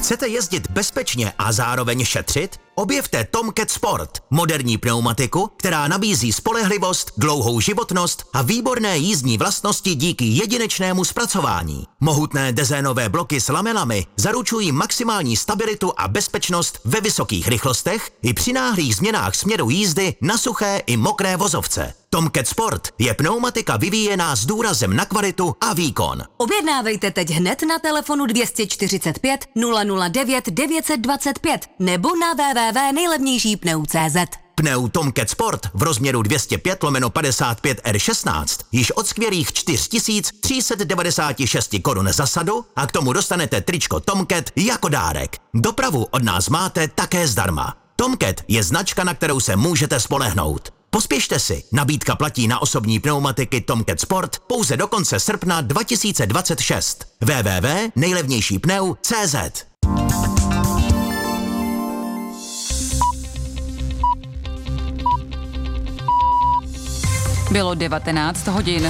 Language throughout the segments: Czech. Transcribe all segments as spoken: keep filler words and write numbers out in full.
Chcete jezdit bezpečně a zároveň šetřit? Objevte Tomcat Sport, moderní pneumatiku, která nabízí spolehlivost, dlouhou životnost a výborné jízdní vlastnosti díky jedinečnému zpracování. Mohutné dezénové bloky s lamelami zaručují maximální stabilitu a bezpečnost ve vysokých rychlostech i při náhlých změnách směru jízdy na suché i mokré vozovce. Tomcat Sport je pneumatika vyvíjená s důrazem na kvalitu a výkon. Objednávejte teď hned na telefonu dvě čtyřicet pět nula nula devět devět dva pět nebo na w w w tečka nejlevnější pneu tečka cé zet. Pneu Tomcat Sport v rozměru dvě stě pět lomeno padesát pět R šestnáct již od skvělých čtyři tisíce tři sta devadesát šest korun za sadu a k tomu dostanete tričko Tomcat jako dárek. Dopravu od nás máte také zdarma. Tomcat je značka, na kterou se můžete spolehnout. Pospěšte si, nabídka platí na osobní pneumatiky Tomcat Sport pouze do konce srpna dva tisíce dvacet šest. w w w tečka nejlevnější pneu tečka cé zet. Bylo devatenáct hodin.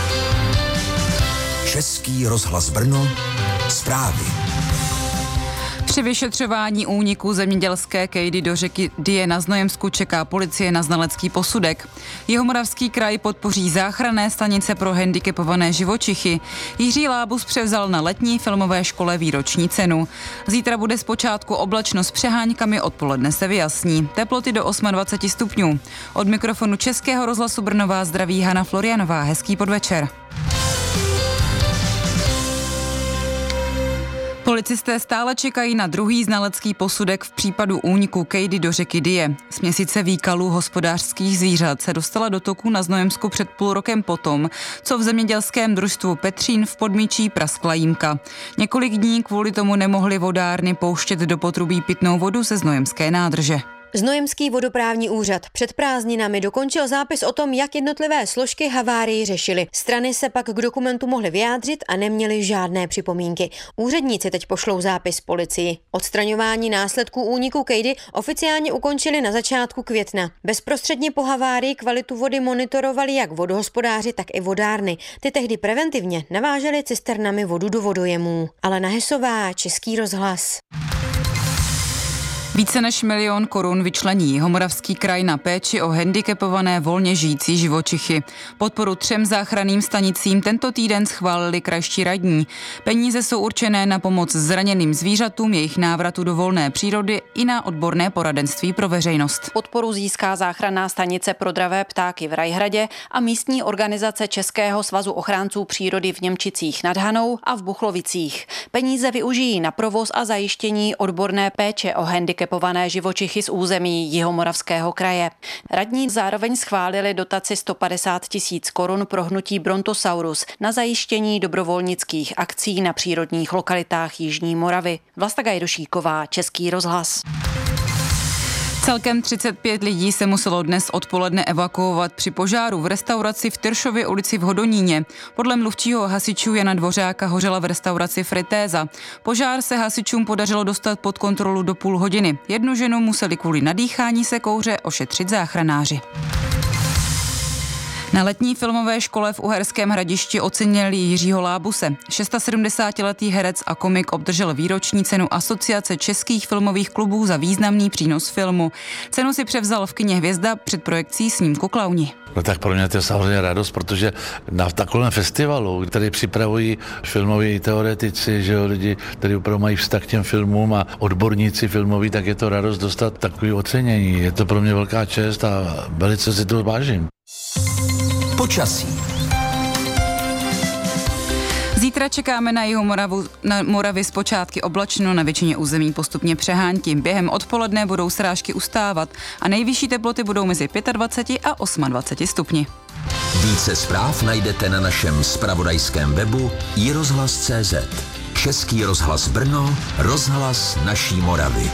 Český rozhlas Brno, zprávy. Při vyšetřování úniku zemědělské kejdy do řeky Dyje na Znojemsku čeká policie na znalecký posudek. Jihomoravský kraj podpoří záchranné stanice pro handicapované živočichy. Jiří Lábus převzal na letní filmové škole výroční cenu. Zítra bude zpočátku oblačno s přeháňkami, odpoledne se vyjasní. Teploty do dvacet osm stupňů. Od mikrofonu Českého rozhlasu Brno vás zdraví Hana Florianová. Hezký podvečer. Policisté stále čekají na druhý znalecký posudek v případu úniku kejdy do řeky Dyje. Směsice výkalů hospodářských zvířat se dostala do toku na Znojemsku před půl rokem potom, co v zemědělském družstvu Petřín v Podmíčí praskla jímka. Několik dní kvůli tomu nemohly vodárny pouštět do potrubí pitnou vodu ze znojemské nádrže. Znojemský vodoprávní úřad před prázdninami dokončil zápis o tom, jak jednotlivé složky havárii řešily. Strany se pak k dokumentu mohly vyjádřit a neměly žádné připomínky. Úředníci teď pošlou zápis policii. Odstraňování následků úniku kejdy oficiálně ukončili na začátku května. Bezprostředně po havárii kvalitu vody monitorovali jak vodohospodáři, tak i vodárny. Ty tehdy preventivně navážely cisternami vodu do vodojemů. Alena Hesová, Český rozhlas. Více než milion korun vyčlení Jihomoravský kraj na péči o handicapované volně žijící živočichy. Podporu třem záchranným stanicím tento týden schválili krajští radní. Peníze jsou určené na pomoc zraněným zvířatům, jejich návratu do volné přírody i na odborné poradenství pro veřejnost. Podporu získá záchranná stanice pro dravé ptáky v Rajhradě a místní organizace Českého svazu ochránců přírody v Němčicích nad Hanou a v Buchlovicích. Peníze využijí na provoz a zajištění odborné péče o handicapované handicapované živočichy z území Jihomoravského kraje. Radní zároveň schválili dotaci sto padesát tisíc korun pro hnutí Brontosaurus na zajištění dobrovolnických akcí na přírodních lokalitách Jižní Moravy. Vlasta Gajdošíková, Český rozhlas. Celkem třicet pět lidí se muselo dnes odpoledne evakuovat při požáru v restauraci v Tyršově ulici v Hodoníně. Podle mluvčího hasičů Jana Dvořáka hořela v restauraci Fritéza. Požár se hasičům podařilo dostat pod kontrolu do půl hodiny. Jednu ženu museli kvůli nadýchání se kouře ošetřit záchranáři. Na letní filmové škole v Uherském Hradišti ocenili Jiřího Lábuse. sedmdesátišestiletý herec a komik obdržel výroční cenu Asociace českých filmových klubů za významný přínos filmu. Cenu si převzal v kině Hvězda před projekcí snímku Klauni. No tak pro mě to je samozřejmě radost, protože na takovém festivalu, který připravují filmoví teoretici, že jo, lidi, kteří opravdu mají vztah k těm filmům a odborníci filmoví, tak je to radost dostat takové ocenění. Je to pro mě velká čest a velice si to vážím. Počasí. Zítra čekáme na Jihomoravu, na Moravy zpočátky oblačno, na většině území postupně přehánky. Během odpoledne budou srážky ustávat a nejvyšší teploty budou mezi dvacet pět a dvacet osm stupni. Více zpráv najdete na našem zpravodajském webu i rozhlas tečka cé zet. Český rozhlas Brno, rozhlas naší Moravy.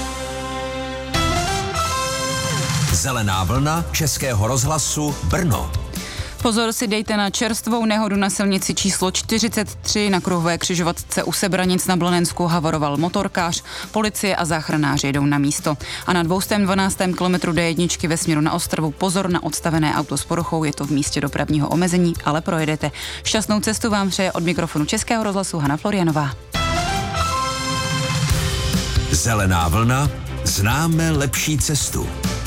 Zelená vlna Českého rozhlasu Brno. Pozor si dejte na čerstvou nehodu na silnici číslo čtyřicet tři na kruhové křižovatce u Sebranic na Blanensku havaroval motorkář, policie a záchranáři jdou na místo. A na dvě stě dvanáctém kilometru D jedna ve směru na Ostravu pozor na odstavené auto s poruchou, je to v místě dopravního omezení, ale projedete. Šťastnou cestu vám přeje od mikrofonu Českého rozhlasu Hana Florianová. Zelená vlna, známe lepší cestu.